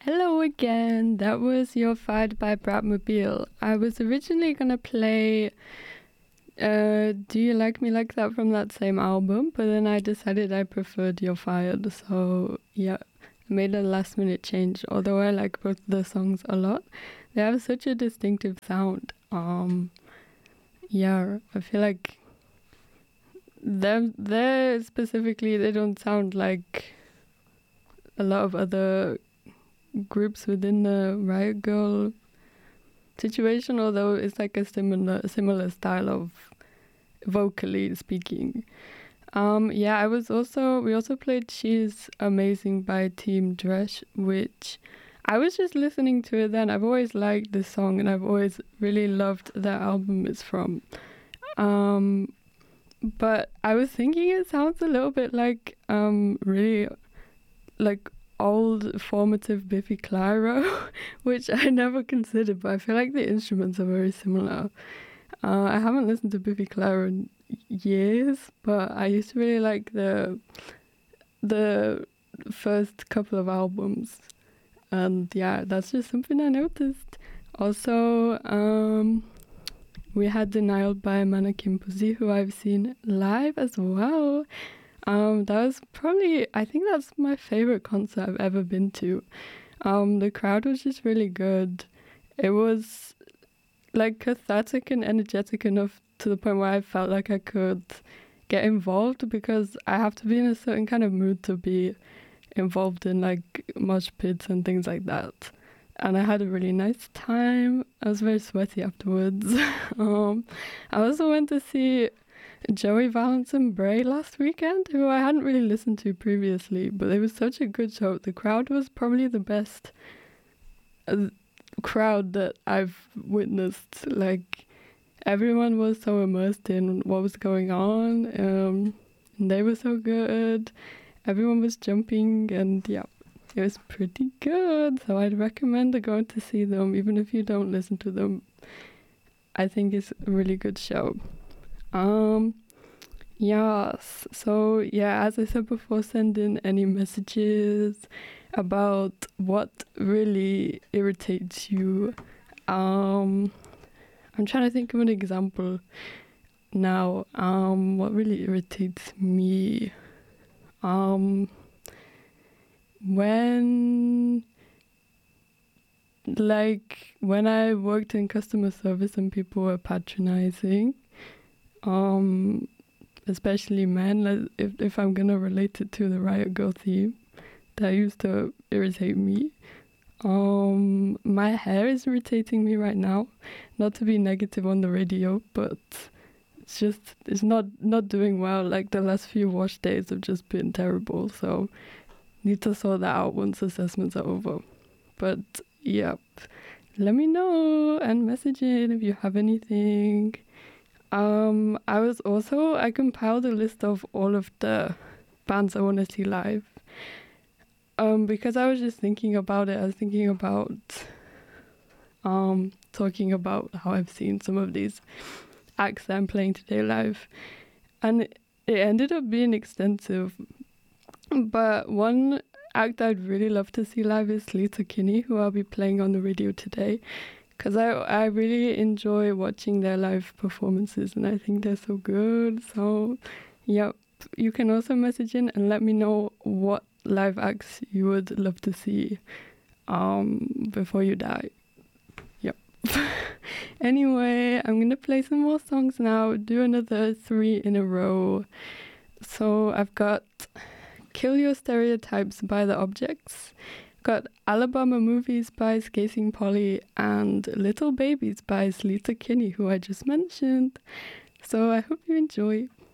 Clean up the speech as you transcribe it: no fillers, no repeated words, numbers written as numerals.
Hello again. That was Your Fight by Bratmobile. I was originally gonna play Do You Like Me Like That from that same album, but then I decided I preferred You're Fired, so yeah, I made a last minute change. Although I like both the songs a lot, they have such a distinctive sound. Yeah, I feel like they specifically, they don't sound like a lot of other groups within the Riot Girl situation, although it's like a similar style of vocally speaking. Yeah, we also played She's Amazing by Team Dresch, which I was just listening to it then. I've always liked this song and I've always really loved that album it's from. But I was thinking it sounds a little bit like really like old formative Biffy Clyro, which I never considered, but I feel like the instruments are very similar. I haven't listened to Biffy Clyro in years, but I used to really like the first couple of albums, and yeah, that's just something I noticed. Also, we had Denial by Mannequin Pussy, who I've seen live as well. That was probably, I think that's my favorite concert I've ever been to. The crowd was just really good. It was like cathartic and energetic enough to the point where I felt like I could get involved, because I have to be in a certain kind of mood to be involved in like mosh pits and things like that. And I had a really nice time. I was very sweaty afterwards. I also went to see Joey Valence and Bray last weekend, who I hadn't really listened to previously, but it was such a good show. The crowd was probably the best crowd that I've witnessed. Like, everyone was so immersed in what was going on, and they were so good. Everyone was jumping, and yeah, it was pretty good. So I'd recommend going to see them, even if you don't listen to them. I think it's a really good show. Yes. So yeah, as I said before, send in any messages about what really irritates you. I'm trying to think of an example now. What really irritates me? When I worked in customer service and people were patronizing, especially men, like if I'm gonna relate it to the Riot Girl theme, that used to irritate me. My hair is irritating me right now. Not to be negative on the radio, but it's not doing well. Like, the last few wash days have just been terrible, so need to sort that out once assessments are over. But yeah, let me know and message in if you have anything. I compiled a list of all of the bands I want to see live. Because I was just thinking about it. I was thinking about talking about how I've seen some of these acts that I'm playing today live, and it ended up being extensive. But one act I'd really love to see live is Lita Kinney, who I'll be playing on the radio today, because I really enjoy watching their live performances, and I think they're so good. So, yep, you can also message in and let me know what live acts you would love to see before you die. Yep. Anyway, I'm gonna play some more songs now, do another 3 in a row. So I've got Kill Your Stereotypes by The Objects, got Alabama Movies by Scasing Polly, and Little Babies by Lita Kinney, who I just mentioned. So I hope you enjoy.